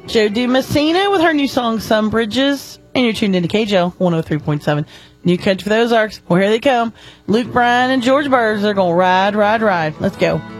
Jo Dee Messina with her new song, Some Bridges. And you're tuned into KJO 103.7. New country for the Ozarks. Well, here they come. Luke Bryan and George Burns. They're going to ride, ride, ride. Let's go.